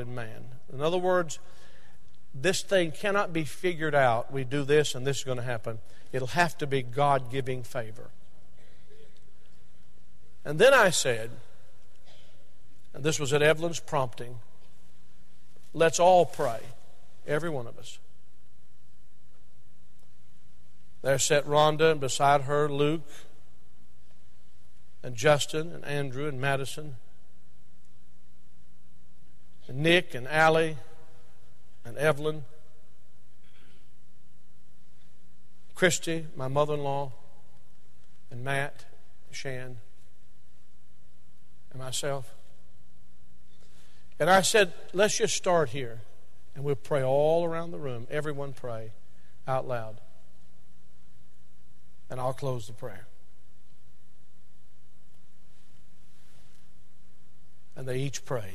and man. In other words, this thing cannot be figured out. We do this and this is going to happen. It'll have to be God-giving favor. And then I said, and this was at Evelyn's prompting, let's all pray, every one of us. There sat Rhonda, and beside her Luke, and Justin, and Andrew, and Madison, and Nick, and Allie, and Evelyn, Christy, my mother-in-law, and Matt, Shan, and myself. And I said, let's just start here, and we'll pray all around the room. Everyone pray out loud. And I'll close the prayer. And they each prayed.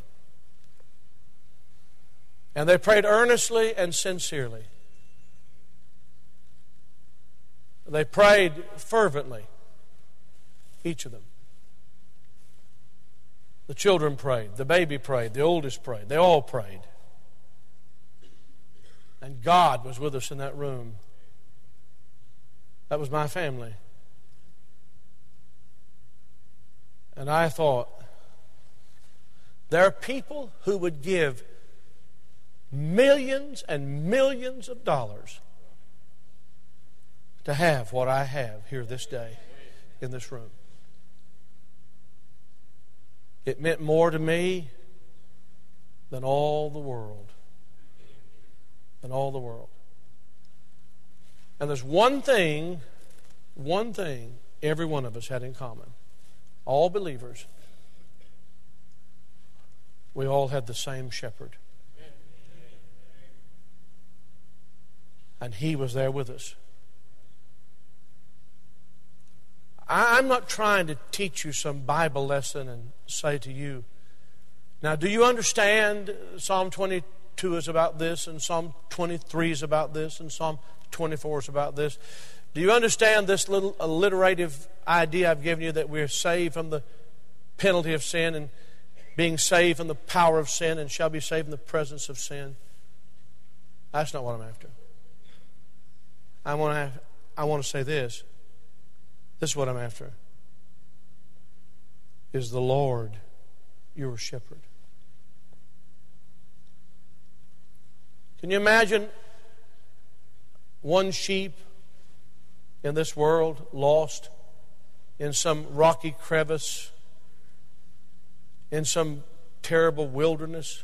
And they prayed earnestly and sincerely. They prayed fervently, each of them. The children prayed, the baby prayed, the oldest prayed. They all prayed. And God was with us in that room. That was my family. And I thought, there are people who would give millions and millions of dollars to have what I have here this day in this room. It meant more to me than all the world. Than all the world. And there's one thing every one of us had in common. All believers. We all had the same shepherd. And he was there with us. I'm not trying to teach you some Bible lesson and say to you, now do you understand Psalm 22 is about this, and Psalm 23 is about this, and Psalm 24 is about this? Do you understand this little alliterative idea I've given you, that we're saved from the penalty of sin and being saved from the power of sin and shall be saved from the presence of sin? That's not what I'm after. I want to say this. This is what I'm after. Is the Lord your shepherd? Can you imagine one sheep in this world lost in some rocky crevice, in some terrible wilderness,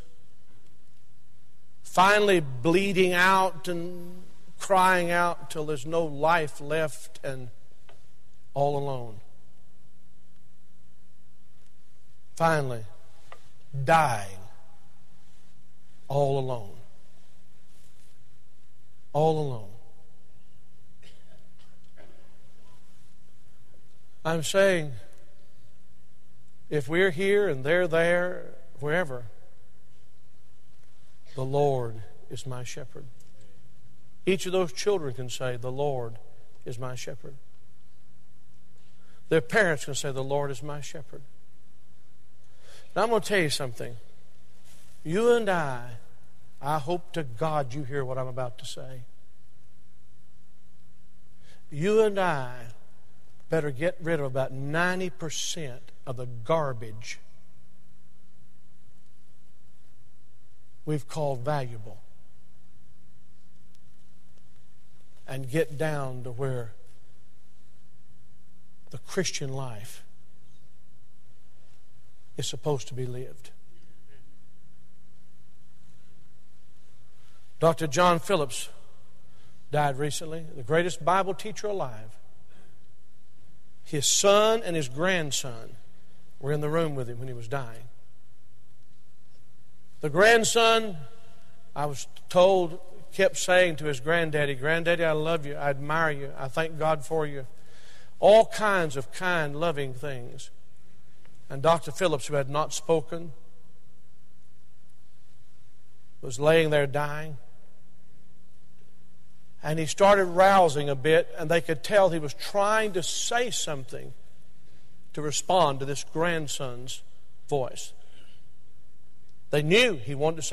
finally bleeding out and crying out till there's no life left and all alone? Finally dying all alone. All alone. I'm saying, if we're here and they're there, wherever, the Lord is my shepherd. Each of those children can say, the Lord is my shepherd. Their parents can say, the Lord is my shepherd. Now I'm going to tell you something. You and I hope to God you hear what I'm about to say. You and I better get rid of about 90% of the garbage we've called valuable, and get down to where the Christian life is supposed to be lived. Dr. John Phillips died recently, the greatest Bible teacher alive. His son and his grandson were in the room with him when he was dying. The grandson, I was told, kept saying to his granddaddy, "Granddaddy, I love you, I admire you, I thank God for you." All kinds of kind, loving things. And Dr. Phillips, who had not spoken, was laying there dying. And he started rousing a bit, and they could tell he was trying to say something to respond to this grandson's voice. They knew he wanted to say